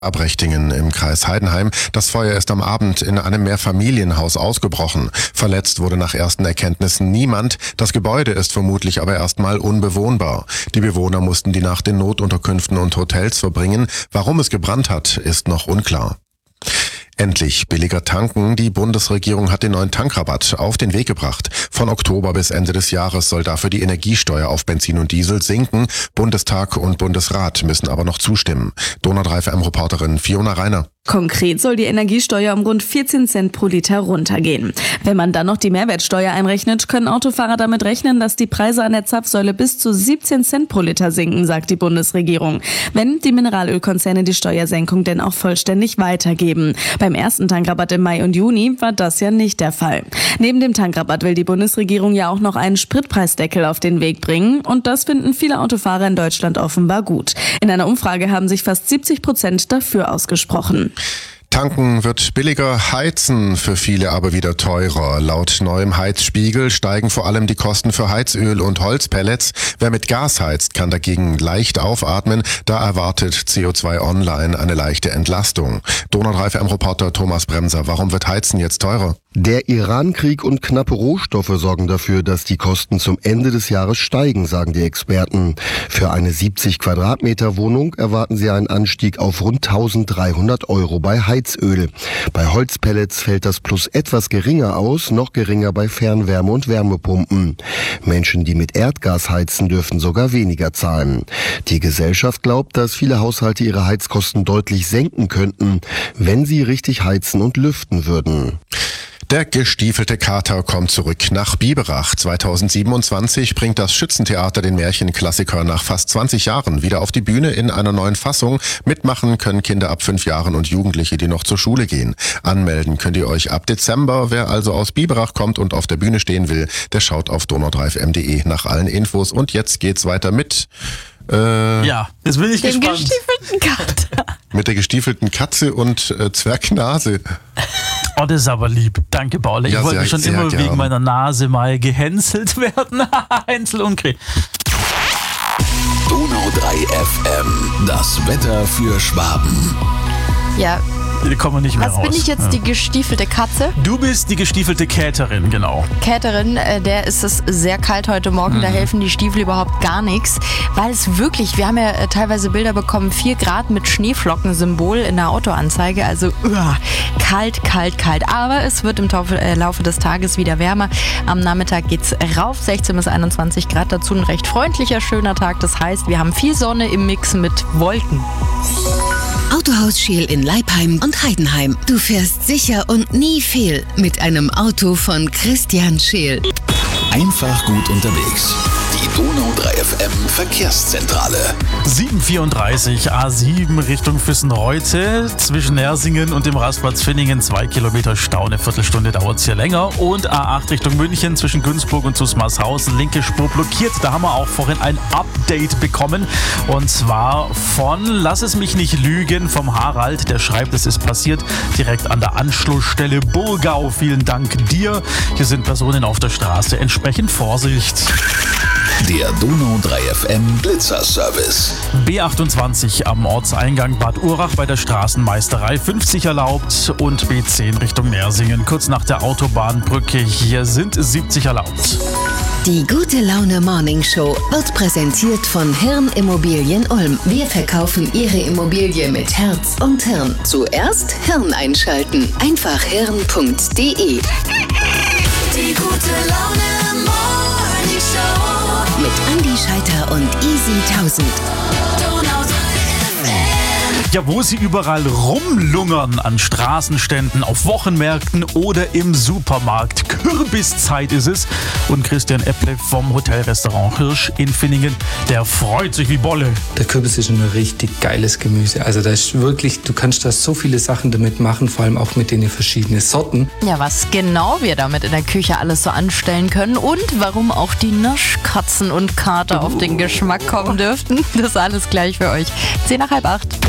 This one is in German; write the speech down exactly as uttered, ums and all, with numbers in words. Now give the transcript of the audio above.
Abrechtingen im Kreis Heidenheim. Das Feuer ist am Abend in einem Mehrfamilienhaus ausgebrochen. Verletzt wurde nach ersten Erkenntnissen niemand. Das Gebäude ist vermutlich aber erstmal unbewohnbar. Die Bewohner mussten die Nacht in Notunterkünften und Hotels verbringen. Warum es gebrannt hat, ist noch unklar. Endlich billiger tanken. Die Bundesregierung hat den neuen Tankrabatt auf den Weg gebracht. Von Oktober bis Ende des Jahres soll dafür die Energiesteuer auf Benzin und Diesel sinken. Bundestag und Bundesrat müssen aber noch zustimmen. Donau drei F M-Reporterin Fiona Reiner. Konkret soll die Energiesteuer um rund vierzehn Cent pro Liter runtergehen. Wenn man dann noch die Mehrwertsteuer einrechnet, können Autofahrer damit rechnen, dass die Preise an der Zapfsäule bis zu siebzehn Cent pro Liter sinken, sagt die Bundesregierung. Wenn die Mineralölkonzerne die Steuersenkung denn auch vollständig weitergeben. Beim ersten Tankrabatt im Mai und Juni war das ja nicht der Fall. Neben dem Tankrabatt will die Bundesregierung ja auch noch einen Spritpreisdeckel auf den Weg bringen. Und das finden viele Autofahrer in Deutschland offenbar gut. In einer Umfrage haben sich fast siebzig Prozent dafür ausgesprochen. Tanken wird billiger, Heizen für viele aber wieder teurer. Laut neuem Heizspiegel steigen vor allem die Kosten für Heizöl und Holzpellets. Wer mit Gas heizt, kann dagegen leicht aufatmen. Da erwartet C O zwei Online eine leichte Entlastung. Donau drei F M-Reporter Thomas Bremser, warum wird Heizen jetzt teurer? Der Iran-Krieg und knappe Rohstoffe sorgen dafür, dass die Kosten zum Ende des Jahres steigen, sagen die Experten. Für eine siebzig Quadratmeter Wohnung erwarten sie einen Anstieg auf rund eintausenddreihundert Euro bei Heizöl. Bei Holzpellets fällt das Plus etwas geringer aus, noch geringer bei Fernwärme- und Wärmepumpen. Menschen, die mit Erdgas heizen, dürfen sogar weniger zahlen. Die Gesellschaft glaubt, dass viele Haushalte ihre Heizkosten deutlich senken könnten, wenn sie richtig heizen und lüften würden. Der gestiefelte Kater kommt zurück nach Biberach. zweitausendsiebenundzwanzig bringt das Schützentheater den Märchenklassiker nach fast zwanzig Jahren wieder auf die Bühne in einer neuen Fassung. Mitmachen können Kinder ab fünf Jahren und Jugendliche, die noch zur Schule gehen. Anmelden könnt ihr euch ab Dezember. Wer also aus Biberach kommt und auf der Bühne stehen will, der schaut auf donau drei f m punkt d e nach allen Infos. Und jetzt geht's weiter mit... Äh, ja, jetzt bin ich dem gespannt. gestiefelten Kater. Mit der gestiefelten Katze und äh, Zwergnase. Oh, das ist aber lieb. Danke, Paul. Ich Ja, wollte sehr, schon sehr immer gern. wegen meiner Nase mal gehänselt werden. Hänsel und Gretel. Donau drei F M. Das Wetter für Schwaben. Ja, Wir kommen nicht mehr was raus. bin ich jetzt, Ja. die gestiefelte Katze? Du bist die gestiefelte Käterin, genau. Käterin, äh, der ist es sehr kalt heute Morgen, da helfen die Stiefel überhaupt gar nichts, weil es wirklich, wir haben ja äh, teilweise Bilder bekommen, vier Grad mit Schneeflockensymbol in der Autoanzeige, also uah, kalt, kalt, kalt, aber es wird im Taufe, äh, Laufe des Tages wieder wärmer. Am Nachmittag geht's rauf, sechzehn bis einundzwanzig Grad, dazu ein recht freundlicher, schöner Tag, das heißt, wir haben viel Sonne im Mix mit Wolken. Autohaus Scheel in Leipheim und Heidenheim. Du fährst sicher und nie fehl mit einem Auto von Christian Scheel. Einfach gut unterwegs. Die Donau drei F M Verkehrszentrale. sieben vierunddreißig A sieben Richtung Füssen-Reute. Zwischen Nersingen und dem Rastplatz Finningen zwei Kilometer Stau. Eine Viertelstunde dauert es hier länger. Und A acht Richtung München zwischen Günzburg und Zusmarshausen. Linke Spur blockiert. Da haben wir auch vorhin ein Update bekommen. Und zwar von, lass es mich nicht lügen, vom Harald. Der schreibt, es ist passiert direkt an der Anschlussstelle Burgau. Vielen Dank dir. Hier sind Personen auf der Straße. Entsprechend Vorsicht. Der Donau drei F M Blitzerservice. B achtundzwanzig am Ortseingang Bad Urach bei der Straßenmeisterei fünfzig erlaubt und B zehn Richtung Nersingen kurz nach der Autobahnbrücke. Hier sind siebzig erlaubt. Die gute Laune Morning Show wird präsentiert von Hirn Immobilien Ulm. Wir verkaufen Ihre Immobilie mit Herz und Hirn. Zuerst Hirn einschalten. Einfach hirn punkt d e. Die gute Laune Morning Show. Mit Andi Scheiter und Easy tausend. Donau drei F M. Ja, wo sie überall rumlungern an Straßenständen, auf Wochenmärkten oder im Supermarkt. Kürbiszeit ist es. Und Christian Epple vom Hotelrestaurant Hirsch in Finningen, der freut sich wie Bolle. Der Kürbis ist ein richtig geiles Gemüse. Also da ist wirklich, du kannst da so viele Sachen damit machen, vor allem auch mit den verschiedenen Sorten. Ja, was genau wir damit in der Küche alles so anstellen können und warum auch die Naschkatzen und Kater auf den Geschmack kommen dürften, das alles gleich für euch. Zehn nach halb acht.